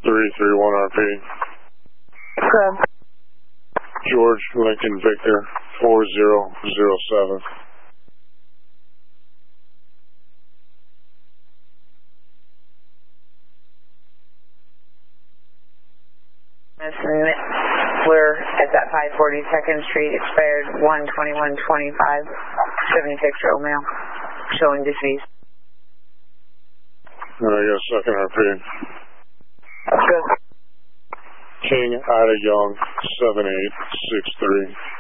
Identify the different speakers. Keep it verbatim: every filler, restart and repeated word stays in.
Speaker 1: three three one R P.
Speaker 2: Good.
Speaker 1: George Lincoln Victor four zero zero seven.
Speaker 2: We're at that five forty-second Street, expired one twenty-one twenty-five, seventy-six Romeo, showing deceased.
Speaker 1: I got a second R P.
Speaker 2: Good.
Speaker 1: King Ida Young seven eight six three.